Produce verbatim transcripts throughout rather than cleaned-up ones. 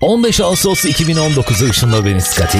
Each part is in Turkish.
on beş Ağustos iki bin on dokuz'u ışınla beni Scotty.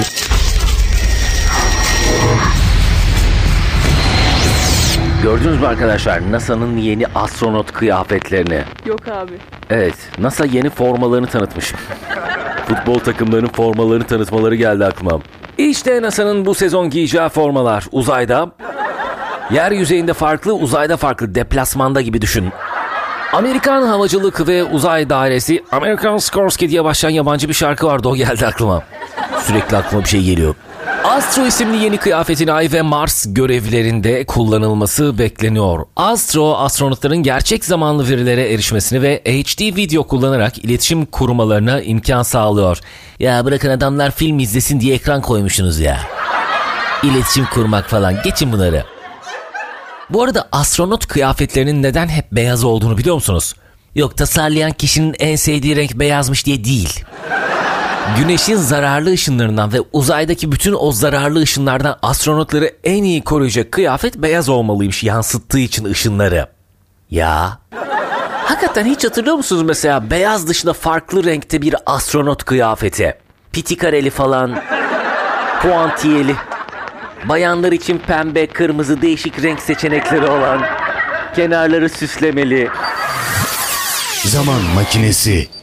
Gördünüz mü arkadaşlar NASA'nın yeni astronot kıyafetlerini? Yok abi. Evet, NASA yeni formalarını tanıtmış. Futbol takımlarının formalarını tanıtmaları geldi aklıma. İşte NASA'nın bu sezon giyeceği formalar. Uzayda, yeryüzeyinde farklı, uzayda farklı, deplasmanda gibi düşün. Amerikan Havacılık ve Uzay Dairesi, American Skorsky diye başlayan yabancı bir şarkı vardı, o geldi aklıma. Sürekli aklıma bir şey geliyor. Astro isimli yeni kıyafetin Ay ve Mars görevlerinde kullanılması bekleniyor. Astro, astronotların gerçek zamanlı verilere erişmesini ve H D video kullanarak iletişim kurmalarına imkan sağlıyor. Ya bırakın adamlar film izlesin diye ekran koymuşsunuz ya. İletişim kurmak falan, geçin bunları. Bu arada astronot kıyafetlerinin neden hep beyaz olduğunu biliyor musunuz? Yok, tasarlayan kişinin en sevdiği renk beyazmış diye değil. Güneşin zararlı ışınlarından ve uzaydaki bütün o zararlı ışınlardan astronotları en iyi koruyacak kıyafet beyaz olmalıymış, yansıttığı için ışınları. Ya. Hakikaten hiç hatırlıyor musunuz mesela beyaz dışında farklı renkte bir astronot kıyafeti? Pitikareli falan, puantiyeli. Bayanlar için pembe, kırmızı değişik renk seçenekleri olan, kenarları süslemeli. Zaman makinesi.